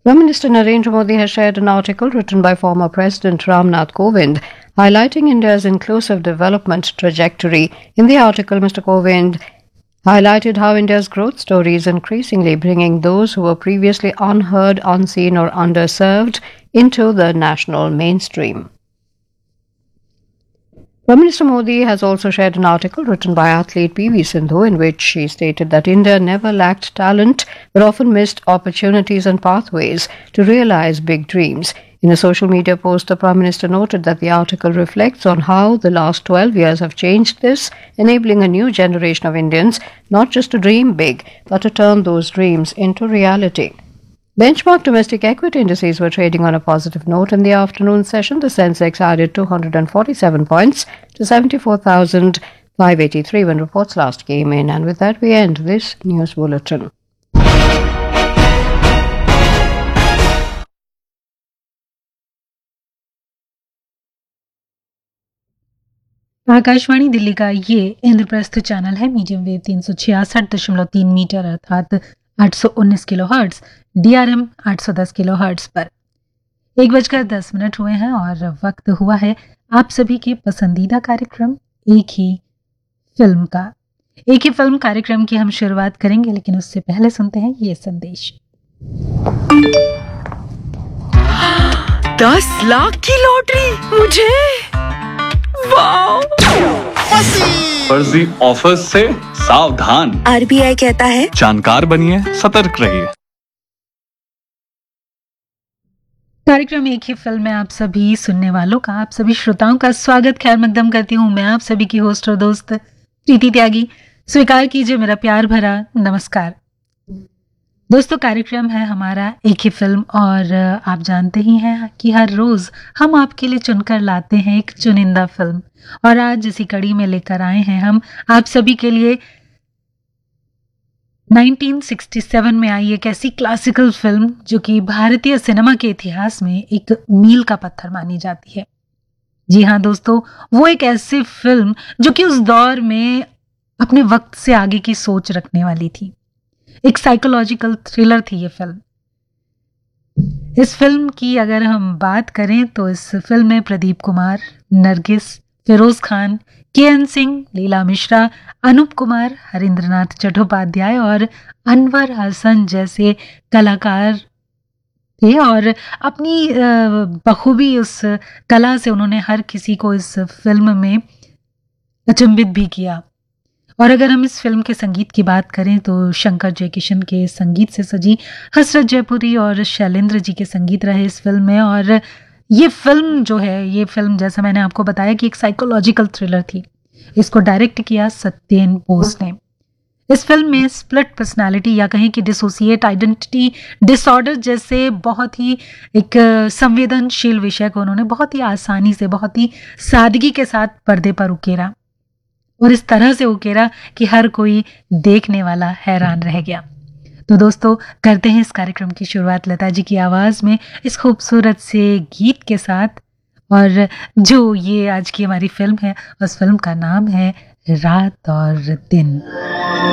Prime Minister Narendra Modi has shared an article written by former President Ramnath Kovind highlighting India's inclusive development trajectory. In the article, Mr. Kovind highlighted how India's growth story is increasingly bringing those who were previously unheard, unseen, or underserved into the national mainstream. Prime Minister Modi has also shared an article written by athlete PV Sindhu in which she stated that India never lacked talent but often missed opportunities and pathways to realize big dreams. In a social media post, the Prime Minister noted that the article reflects on how the last 12 years have changed this, enabling a new generation of Indians not just to dream big but to turn those dreams into reality. Benchmark domestic equity indices were trading on a positive note in the afternoon session. The Sensex added 247 points to 74,583 when reports last came in. And with that, we end this news bulletin. Akashvani Delhi का ये Indraprastha channel है medium wave 366.3 metre अर्थात 819 kilohertz, DRM 810 kilohertz पर 1:10 हुए हैं और वक्त हुआ है आप सभी के पसंदीदा कार्यक्रम एक ही फिल्म कार्यक्रम की हम शुरुआत करेंगे, लेकिन उससे पहले सुनते हैं ये संदेश। 10 लाख की लॉटरी मुझे, वाह! फर्जी ऑफर्स से सावधान। RBI कहता है जानकार बनिए, सतर्क रहिए। कार्यक्रम एक ही फिल्म में आप सभी सुनने वालों का, आप सभी श्रोताओं का स्वागत खैर मकदम करती हूँ। मैं आप सभी की होस्ट और दोस्त प्रीति त्यागी। स्वीकार कीजिए मेरा प्यार भरा नमस्कार। दोस्तों, कार्यक्रम है हमारा एक ही फिल्म और आप जानते ही हैं कि हर रोज हम आपके लिए चुनकर लाते हैं एक चुनिंदा फिल्म, और आज इसी कड़ी में लेकर आए हैं हम आप सभी के लिए 1967 में आई एक ऐसी क्लासिकल फिल्म जो कि भारतीय सिनेमा के इतिहास में एक मील का पत्थर मानी जाती है। जी हाँ दोस्तों, वो एक ऐसी फिल्म जो कि उस दौर में अपने वक्त से आगे की सोच रखने वाली थी। एक साइकोलॉजिकल थ्रिलर थी ये फिल्म। इस फिल्म की अगर हम बात करें तो इस फिल्म में प्रदीप कुमार, नरगिस, फिरोज खान, KN सिंह, लीला मिश्रा, अनूप कुमार, हरिंद्रनाथ चट्टोपाध्याय और अनवर हसन जैसे कलाकार थे, और अपनी बखूबी उस कला से उन्होंने हर किसी को इस फिल्म में अचंभित भी किया। और अगर हम इस फिल्म के संगीत की बात करें तो शंकर जयकिशन के संगीत से सजी हसरत जयपुरी और शैलेंद्र जी के संगीत रहे इस फिल्म में। और ये फिल्म जो है, ये फिल्म जैसा मैंने आपको बताया कि एक साइकोलॉजिकल थ्रिलर थी। इसको डायरेक्ट किया सत्येन बोस ने। इस फिल्म में स्प्लिट पर्सनालिटी या कहें कि डिसोसिएट आइडेंटिटी डिसऑर्डर जैसे बहुत ही एक संवेदनशील विषय को उन्होंने बहुत ही आसानी से, बहुत ही सादगी के साथ पर्दे पर उकेरा, और इस तरह से उकेरा कि हर कोई देखने वाला हैरान रह गया। तो दोस्तों, करते हैं इस कार्यक्रम की शुरुआत लता जी की आवाज में इस खूबसूरत से गीत के साथ। और जो ये आज की हमारी फिल्म है, उस फिल्म का नाम है रात और दिन।